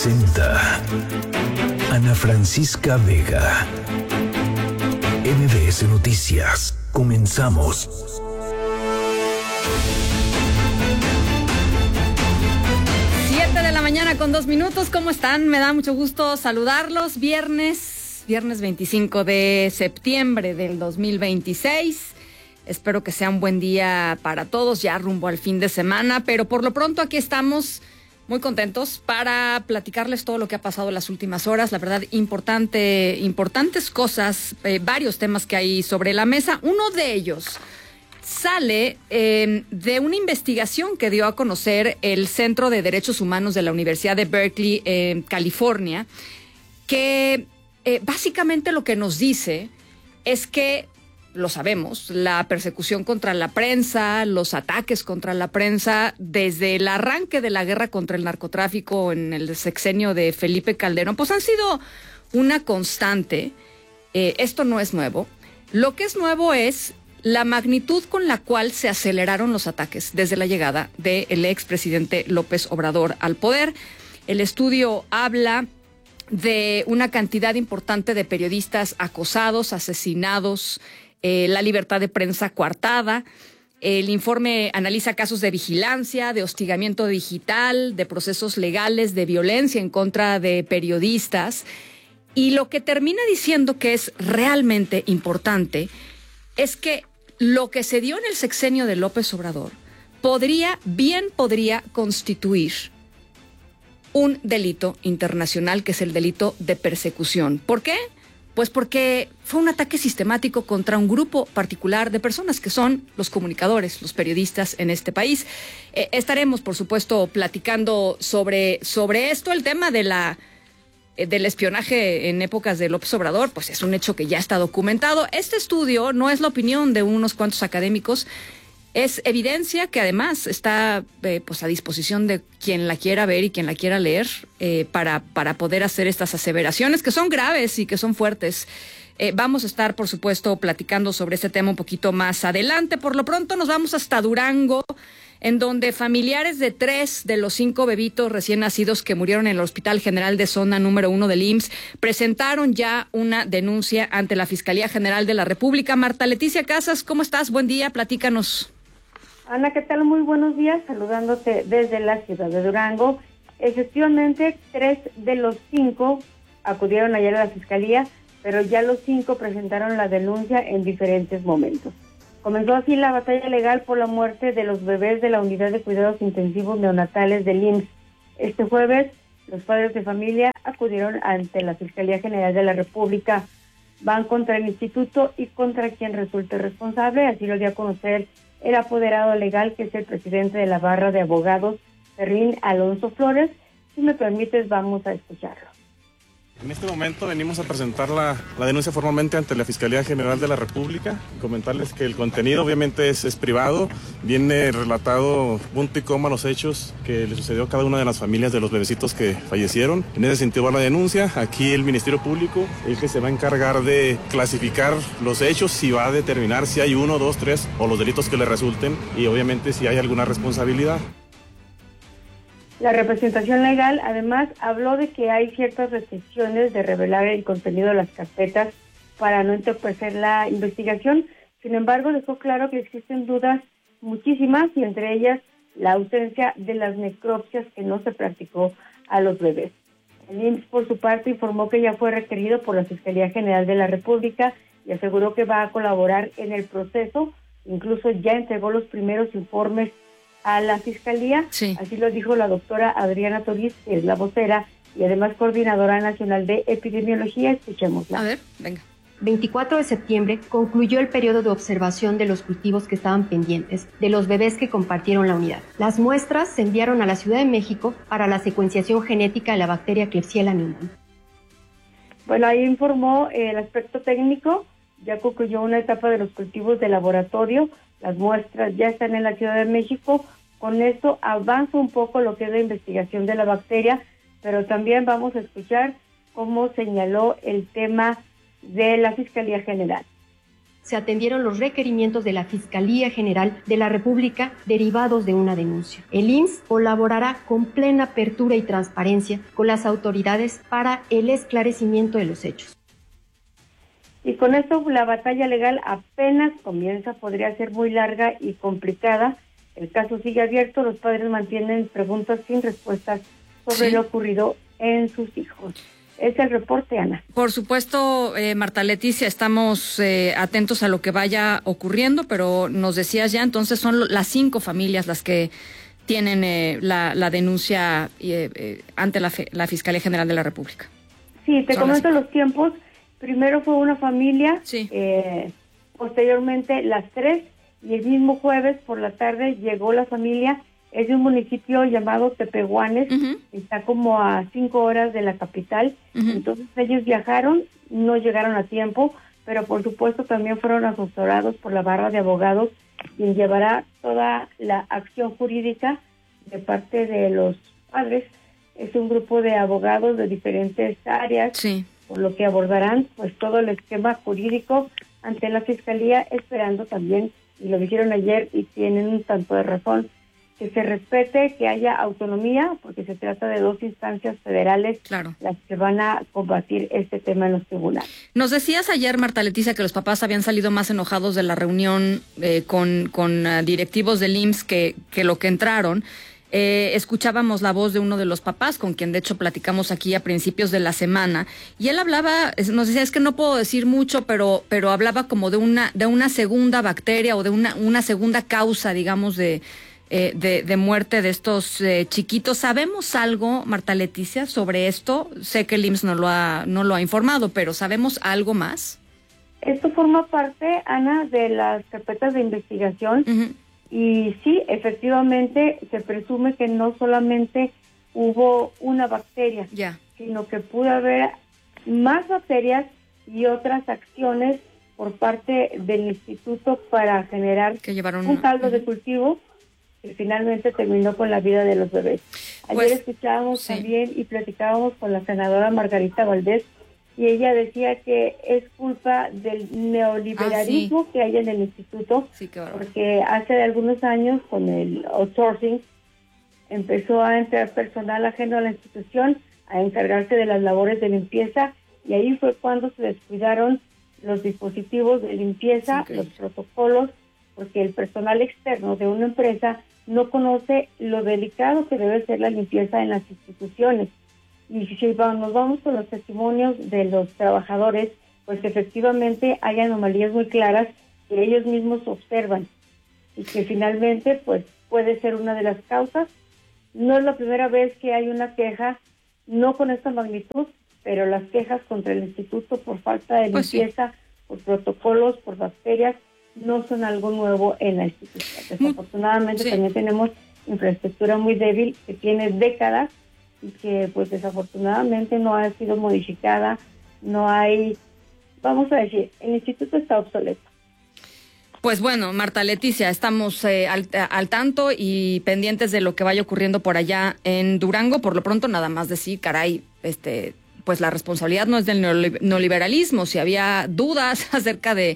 Presenta Ana Francisca Vega. MBS Noticias. Comenzamos. De la mañana con 2 minutos. ¿Cómo están? Me da mucho gusto saludarlos. Viernes 25 de septiembre del 2026. Espero que sea un buen día para todos, ya rumbo al fin de semana, pero por lo pronto aquí estamos muy contentos para platicarles todo lo que ha pasado en las últimas horas. La verdad, importantes cosas, varios temas que hay sobre la mesa. Uno de ellos sale de una investigación que dio a conocer el Centro de Derechos Humanos de la Universidad de Berkeley, California, que básicamente lo que nos dice es que, lo sabemos, la persecución contra la prensa, los ataques contra la prensa, desde el arranque de la guerra contra el narcotráfico en el sexenio de Felipe Calderón, pues han sido una constante. Esto no es nuevo. Lo que es nuevo es la magnitud con la cual se aceleraron los ataques desde la llegada del expresidente López Obrador al poder. El estudio habla de una cantidad importante de periodistas acosados, asesinados, la libertad de prensa coartada. El informe analiza casos de vigilancia, de hostigamiento digital, de procesos legales, de violencia en contra de periodistas. Y lo que termina diciendo que es realmente importante es que lo que se dio en el sexenio de López Obrador podría constituir un delito internacional, que es el delito de persecución. ¿Por qué? Pues porque fue un ataque sistemático contra un grupo particular de personas que son los comunicadores, los periodistas en este país. Estaremos, por supuesto, platicando sobre esto. El tema del espionaje en épocas de López Obrador, pues es un hecho que ya está documentado. Este estudio no es la opinión de unos cuantos académicos, es evidencia que además está pues a disposición de quien la quiera ver y quien la quiera leer, para poder hacer estas aseveraciones que son graves y que son fuertes. Vamos a estar, por supuesto, platicando sobre este tema un poquito más adelante. Por lo pronto nos vamos hasta Durango, en donde familiares de 3 de los 5 bebitos recién nacidos que murieron en el Hospital General de Zona número 1 del IMSS presentaron ya una denuncia ante la Fiscalía General de la República. Marta Leticia Casas, ¿cómo estás? Buen día, platícanos. Ana, ¿qué tal? Muy buenos días, saludándote desde la ciudad de Durango. Efectivamente, 3 de los 5 acudieron ayer a la Fiscalía, pero ya los 5 presentaron la denuncia en diferentes momentos. Comenzó así la batalla legal por la muerte de los bebés de la Unidad de Cuidados Intensivos Neonatales del IMSS. Este jueves, los padres de familia acudieron ante la Fiscalía General de la República. Van contra el instituto y contra quien resulte responsable, así lo dio a conocer el apoderado legal, que es el presidente de la barra de abogados, Ferrín Alonso Flores. Si me permites, vamos a escucharlo. En este momento venimos a presentar la denuncia formalmente ante la Fiscalía General de la República. Comentarles que el contenido obviamente es privado, viene relatado punto y coma los hechos que le sucedió a cada una de las familias de los bebecitos que fallecieron. En ese sentido va la denuncia. Aquí el Ministerio Público es el que se va a encargar de clasificar los hechos, si va a determinar si hay 1, 2, 3 o los delitos que le resulten, y obviamente si hay alguna responsabilidad. La representación legal, además, habló de que hay ciertas restricciones de revelar el contenido de las carpetas para no entorpecer la investigación. Sin embargo, dejó claro que existen dudas muchísimas, y entre ellas la ausencia de las necropsias que no se practicó a los bebés. El IMSS, por su parte, informó que ya fue requerido por la Fiscalía General de la República y aseguró que va a colaborar en el proceso. Incluso ya entregó los primeros informes a la Fiscalía. Sí. Así lo dijo la doctora Adriana Toriz, que es la vocera y además coordinadora nacional de epidemiología. Escuchémosla. A ver, venga. 24 de septiembre concluyó el periodo de observación de los cultivos que estaban pendientes de los bebés que compartieron la unidad. Las muestras se enviaron a la Ciudad de México para la secuenciación genética de la bacteria Klebsiella pneumoniae. Bueno, ahí informó el aspecto técnico. Ya concluyó una etapa de los cultivos de laboratorio. Las muestras ya están en la Ciudad de México. Con esto avanza un poco lo que es la investigación de la bacteria, pero también vamos a escuchar cómo señaló el tema de la Fiscalía General. se atendieron los requerimientos de la Fiscalía General de la República derivados de una denuncia. El IMSS colaborará con plena apertura y transparencia con las autoridades para el esclarecimiento de los hechos. Y con esto la batalla legal apenas comienza, podría ser muy larga y complicada. El caso sigue abierto, los padres mantienen preguntas sin respuestas sobre lo ocurrido en sus hijos. Es el reporte, Ana. Por supuesto, Marta Leticia, estamos atentos a lo que vaya ocurriendo, pero nos decías ya, entonces son las 5 familias las que tienen la denuncia ante la Fiscalía General de la República. Sí, te comento los tiempos. Primero fue una familia, posteriormente las 3, y el mismo jueves por la tarde llegó la familia. Es de un municipio llamado Tepehuanes, está como a 5 horas de la capital. Entonces ellos viajaron, no llegaron a tiempo, pero por supuesto también fueron asesorados por la barra de abogados, quien llevará toda la acción jurídica de parte de los padres. Es un grupo de abogados de diferentes áreas, por lo que abordarán pues todo el esquema jurídico ante la Fiscalía, esperando también, y lo dijeron ayer y tienen un tanto de razón, que se respete, que haya autonomía, porque se trata de 2 instancias federales las que van a combatir este tema en los tribunales. Nos decías ayer, Marta Leticia, que los papás habían salido más enojados de la reunión con directivos del IMSS que lo que entraron. Escuchábamos la voz de uno de los papás, con quien de hecho platicamos aquí a principios de la semana, y él hablaba, nos decía, es que no puedo decir mucho, pero hablaba como de una segunda bacteria o de una segunda causa, digamos, de muerte de estos chiquitos. ¿Sabemos algo, Marta Leticia, sobre esto? Sé que el IMSS no lo ha informado, pero ¿sabemos algo más? Esto forma parte, Ana, de las carpetas de investigación. Y sí, efectivamente, se presume que no solamente hubo una bacteria, sino que pudo haber más bacterias y otras acciones por parte del instituto para generar un caldo de cultivo que finalmente terminó con la vida de los bebés. Ayer escuchábamos también y platicábamos con la senadora Margarita Valdés, y ella decía que es culpa del neoliberalismo que hay en el instituto, porque hace algunos años con el outsourcing empezó a entrar personal ajeno a la institución a encargarse de las labores de limpieza, y ahí fue cuando se descuidaron los dispositivos de limpieza, los protocolos, porque el personal externo de una empresa no conoce lo delicado que debe ser la limpieza en las instituciones. Y si nos vamos con los testimonios de los trabajadores, pues efectivamente hay anomalías muy claras que ellos mismos observan y que finalmente pues puede ser una de las causas. No es la primera vez que hay una queja, no con esta magnitud, pero las quejas contra el instituto por falta de limpieza, por protocolos, por bacterias, no son algo nuevo en la institución. Desafortunadamente también tenemos infraestructura muy débil que tiene décadas y que pues desafortunadamente no ha sido modificada, no hay, vamos a decir, el instituto está obsoleto. Pues bueno, Marta Leticia, estamos al tanto y pendientes de lo que vaya ocurriendo por allá en Durango. Por lo pronto nada más decir, caray, pues la responsabilidad no es del neoliberalismo. Si había dudas acerca de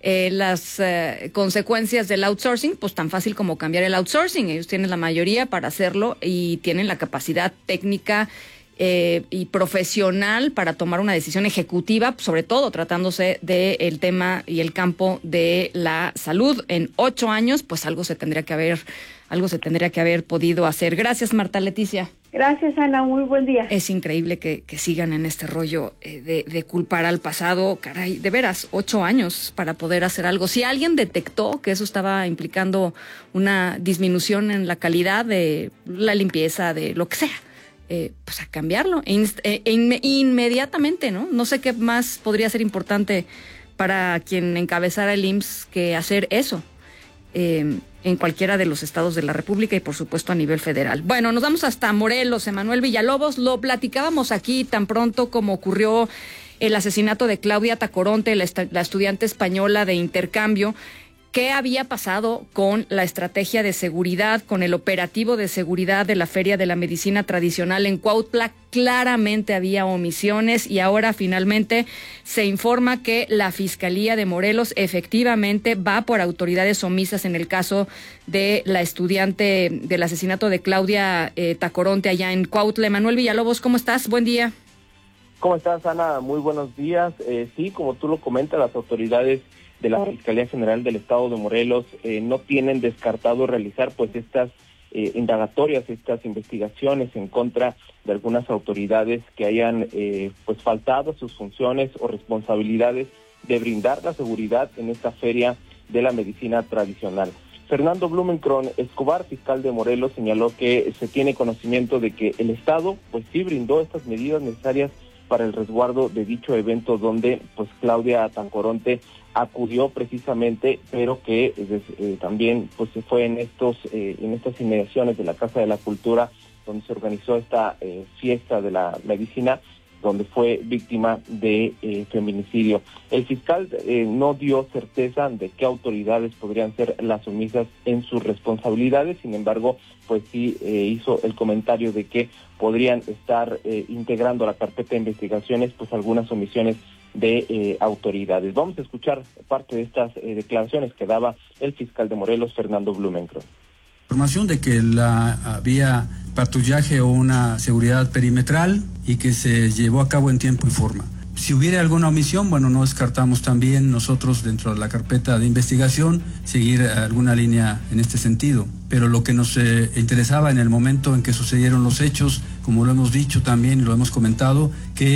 las consecuencias del outsourcing, pues tan fácil como cambiar el outsourcing. Ellos tienen la mayoría para hacerlo y tienen la capacidad técnica y profesional para tomar una decisión ejecutiva, sobre todo tratándose del tema y el campo de la salud. En 8 años, pues algo se tendría que haber podido hacer. Gracias, Marta Leticia. Gracias, Ana, muy buen día. Es increíble que sigan en este rollo de culpar al pasado. Caray, de veras, 8 años para poder hacer algo. Si alguien detectó que eso estaba implicando una disminución en la calidad de la limpieza, de lo que sea, pues a cambiarlo inmediatamente, ¿no? No sé qué más podría ser importante para quien encabezara el IMSS que hacer eso. En cualquiera de los estados de la República y por supuesto a nivel federal. Bueno, nos vamos hasta Morelos. Emanuel Villalobos, lo platicábamos aquí tan pronto como ocurrió el asesinato de Claudia Tacoronte, la estudiante española de intercambio. ¿Qué había pasado con la estrategia de seguridad, con el operativo de seguridad de la Feria de la Medicina Tradicional en Cuautla? Claramente había omisiones y ahora finalmente se informa que la Fiscalía de Morelos efectivamente va por autoridades omisas en el caso de la estudiante del asesinato de Claudia Tacoronte allá en Cuautla. Manuel Villalobos, ¿cómo estás? Buen día. ¿Cómo estás, Ana? Muy buenos días. Sí, como tú lo comentas, las autoridades de la Fiscalía General del Estado de Morelos no tienen descartado realizar pues estas indagatorias, estas investigaciones en contra de algunas autoridades que hayan pues faltado a sus funciones o responsabilidades de brindar la seguridad en esta Feria de la Medicina Tradicional. Fernando Blumenkron Escobar, fiscal de Morelos, señaló que se tiene conocimiento de que el Estado pues sí brindó estas medidas necesarias para el resguardo de dicho evento donde pues Claudia Tacoronte acudió precisamente, pero que también pues se fue en estas inmediaciones de la Casa de la Cultura donde se organizó esta fiesta de la medicina, donde fue víctima de feminicidio. El fiscal no dio certeza de qué autoridades podrían ser las omisas en sus responsabilidades, sin embargo, pues sí hizo el comentario de que podrían estar integrando la carpeta de investigaciones pues algunas omisiones de autoridades. Vamos a escuchar parte de estas declaraciones que daba el fiscal de Morelos, Fernando Blumenkron. Información de que había patrullaje o una seguridad perimetral y que se llevó a cabo en tiempo y forma. Si hubiera alguna omisión, bueno, no descartamos también nosotros dentro de la carpeta de investigación seguir alguna línea en este sentido. Pero lo que nos interesaba en el momento en que sucedieron los hechos, como lo hemos dicho también y lo hemos comentado,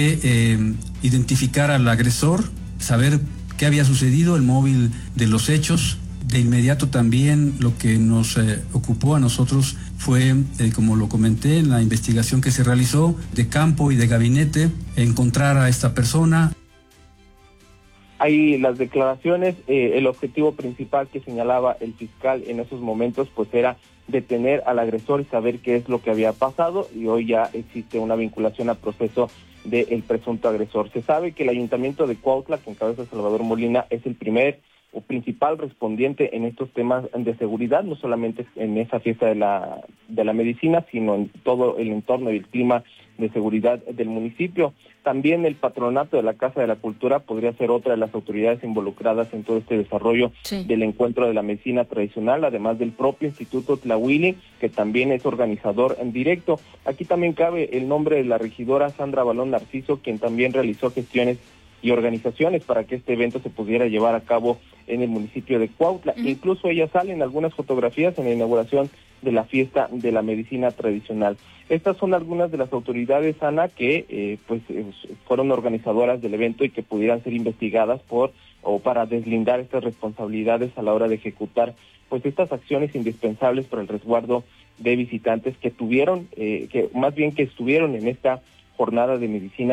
que identificar al agresor, saber qué había sucedido, el móvil de los hechos. De inmediato también lo que nos ocupó a nosotros fue, como lo comenté, en la investigación que se realizó de campo y de gabinete, encontrar a esta persona. Hay las declaraciones, el objetivo principal que señalaba el fiscal en esos momentos pues era detener al agresor y saber qué es lo que había pasado, y hoy ya existe una vinculación a proceso del presunto agresor. Se sabe que el Ayuntamiento de Cuautla, que encabeza Salvador Molina, es el primer o principal respondiente en estos temas de seguridad, no solamente en esa fiesta de la medicina, sino en todo el entorno y el clima de seguridad del municipio. También el patronato de la Casa de la Cultura podría ser otra de las autoridades involucradas en todo este desarrollo del encuentro de la medicina tradicional, además del propio Instituto Tlahuili, que también es organizador en directo. Aquí también cabe el nombre de la regidora Sandra Balón Narciso, quien también realizó gestiones y organizaciones para que este evento se pudiera llevar a cabo en el municipio de Cuautla. Incluso ella sale en algunas fotografías en la inauguración de la fiesta de la medicina tradicional. Estas son algunas de las autoridades, Ana, que fueron organizadoras del evento y que pudieran ser investigadas para deslindar estas responsabilidades a la hora de ejecutar pues estas acciones indispensables para el resguardo de visitantes que estuvieron en esta jornada de medicina